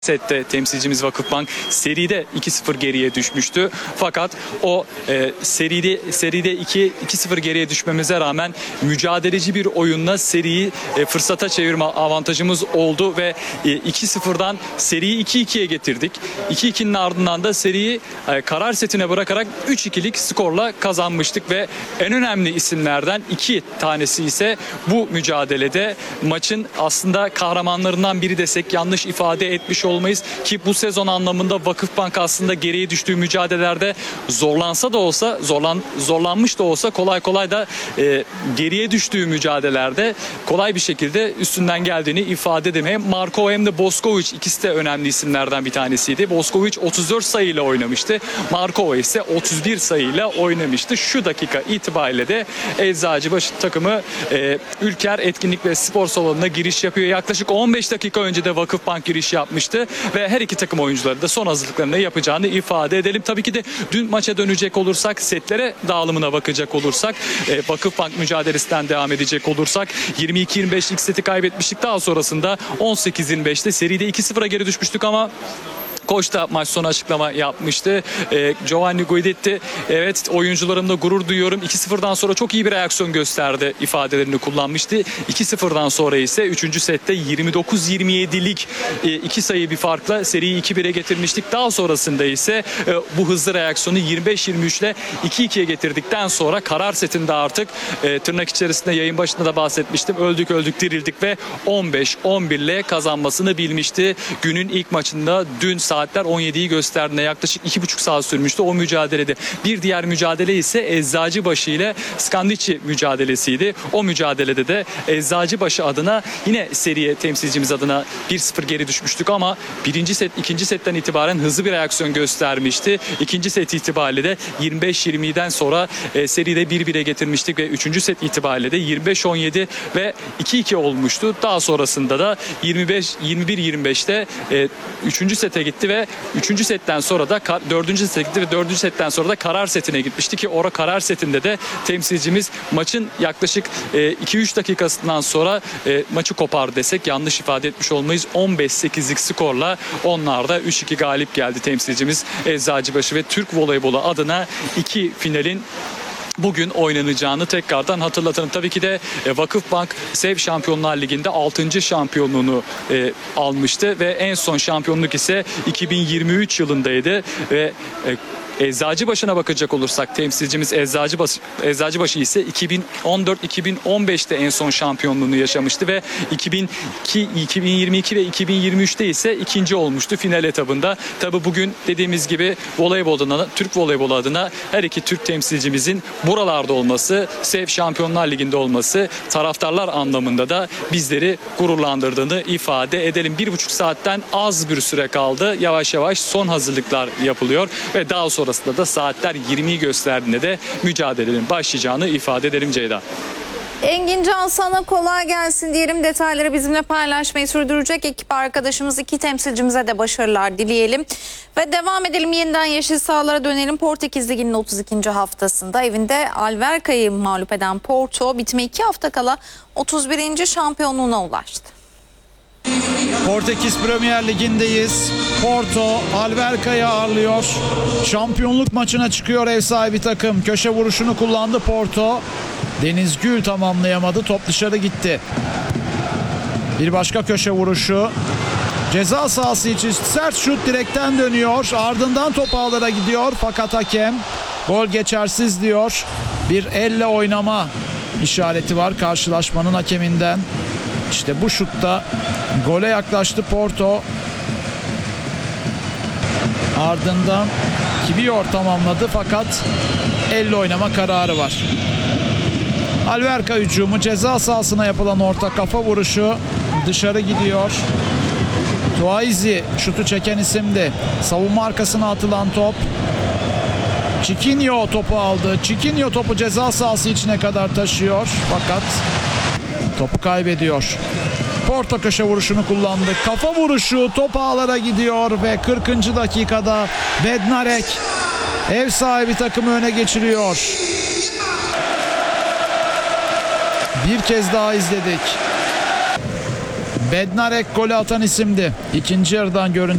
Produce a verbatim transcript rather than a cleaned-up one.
Sette temsilcimiz Vakıfbank seride iki sıfır geriye düşmüştü. Fakat o e, seride seride iki sıfır geriye düşmemize rağmen mücadeleci bir oyunla seriyi e, fırsata çevirme avantajımız oldu ve e, iki sıfırdan seriyi iki ikiye getirdik. iki ikinin ardından da seriyi e, karar setine bırakarak üç ikilik skorla kazanmıştık ve en önemli isimlerden iki tanesi ise bu mücadelede maçın aslında kahramanlarından biri desek yanlış ifade etmiş olmayız ki bu sezon anlamında Vakıfbank aslında geriye düştüğü mücadelelerde zorlansa da olsa zorlan zorlanmış da olsa kolay kolay da e, geriye düştüğü mücadelelerde kolay bir şekilde üstünden geldiğini ifade edemeye. Marko hem de Boskovic ikisi de önemli isimlerden bir tanesiydi. Boskovic otuz dört sayıyla oynamıştı. Markova ise otuz bir sayıyla oynamıştı. Şu dakika itibariyle de Eczacıbaşı takımı e, Ülker Etkinlik ve Spor Salonu'na giriş yapıyor. Yaklaşık on beş dakika önce de Vakıfbank giriş yapmıştı ve her iki takım oyuncuları da son hazırlıklarını yapacağını ifade edelim. Tabii ki de dün maça dönecek olursak, setlere dağılımına bakacak olursak, e, Vakıfbank mücadelesinden devam edecek olursak yirmi iki yirmi beş ilk seti kaybetmiştik. Daha sonrasında on sekiz yirmi beşte seride iki sıfıra geri düşmüştük ama koç da maç sonu açıklama yapmıştı. Ee, Giovanni Guidetti, evet oyuncularımla gurur duyuyorum. iki sıfırdan sonra çok iyi bir reaksiyon gösterdi ifadelerini kullanmıştı. iki sıfırdan sonra ise üçüncü sette yirmi dokuz yirmi yedilik iki sayı bir farkla seriyi iki bire getirmiştik. Daha sonrasında ise e, bu hızlı reaksiyonu yirmi beş yirmi üç ile iki ikiye getirdikten sonra karar setinde artık e, tırnak içerisinde yayın başında da bahsetmiştim. Öldük öldük dirildik ve on beş on bir ile kazanmasını bilmişti. Günün ilk maçında dün saatler on yediyi gösterdiğinde yaklaşık iki buçuk saat sürmüştü o mücadelede. Bir diğer mücadele ise Eczacıbaşı ile Skandiçi mücadelesiydi. O mücadelede de Eczacıbaşı adına yine seriye temsilcimiz adına bir sıfır geri düşmüştük ama birinci set, ikinci setten itibaren hızlı bir reaksiyon göstermişti. İkinci set itibariyle de yirmi beş yirmiden sonra e, seride bir bire getirmiştik ve üçüncü set itibariyle de yirmi beş on yedi ve iki iki olmuştu. Daha sonrasında da yirmi beş yirmi bir yirmi beşte e, üçüncü sete gitti ve üçüncü setten sonra da dördüncü sete gitti ve dördüncü setten sonra da karar setine gitmişti ki orada karar setinde de temsilcimiz maçın yaklaşık iki üç dakikasından sonra e, maçı kopar desek yanlış ifade etmiş olmayız. on beş sekizlik skorla onlar da üç iki galip geldi temsilcimiz Eczacıbaşı ve Türk voleybolu adına iki finalin bugün oynanacağını tekrardan hatırlatalım. Tabii ki de e, Vakıfbank Sev Şampiyonlar Ligi'nde altıncı şampiyonluğunu e, almıştı ve en son şampiyonluk ise iki bin yirmi üç yılındaydı ve e, Eczacıbaşı'na bakacak olursak temsilcimiz Eczacıbaşı, Eczacıbaşı ise iki bin on dört iki bin on beşte en son şampiyonluğunu yaşamıştı ve iki bin iki, iki bin yirmi iki ve iki bin yirmi üçte ise ikinci olmuştu final etabında. Tabi bugün dediğimiz gibi voleybol adına, Türk voleybolu adına her iki Türk temsilcimizin buralarda olması, Sev Şampiyonlar Ligi'nde olması taraftarlar anlamında da bizleri gururlandırdığını ifade edelim. Bir buçuk saatten az bir süre kaldı. Yavaş yavaş son hazırlıklar yapılıyor ve daha sonra sonrasında da saatler yirmiyi gösterdiğinde de mücadelenin başlayacağını ifade edelim Ceyda. Engin Can, sana kolay gelsin diyelim. Detayları bizimle paylaşmayı sürdürecek ekip arkadaşımız, iki temsilcimize de başarılar dileyelim. Ve devam edelim, yeniden yeşil sahalara dönelim. Portekiz Ligi'nin otuz ikinci haftasında evinde Alverca'yı mağlup eden Porto bitime iki hafta kala otuz birinci şampiyonluğuna ulaştı. Portekiz Premier Ligi'ndeyiz. Porto Alverca'yı ağırlıyor. Şampiyonluk maçına çıkıyor ev sahibi takım. Köşe vuruşunu kullandı Porto. Deniz Gül tamamlayamadı. Top dışarı gitti. Bir başka köşe vuruşu. Ceza sahası için sert şut direkten dönüyor. Ardından top ağlara gidiyor. Fakat hakem gol geçersiz diyor. Bir elle oynama işareti var karşılaşmanın hakeminden. İşte bu şutta gole yaklaştı Porto. Ardından Kivior tamamladı fakat elle oynama kararı var. Alverca hücumu, ceza sahasına yapılan orta kafa vuruşu dışarı gidiyor. Tuaizi şutu çeken isimdi. Savunma arkasına atılan top. Chiquinho topu aldı. Chiquinho topu ceza sahası içine kadar taşıyor fakat topu kaybediyor. Porto köşe vuruşunu kullandı. Kafa vuruşu top ağlara gidiyor ve kırkıncı dakikada Bednarek ev sahibi takımı öne geçiriyor. Bir kez daha izledik. Bednarek golü atan isimdi. İkinci yarıdan görüntü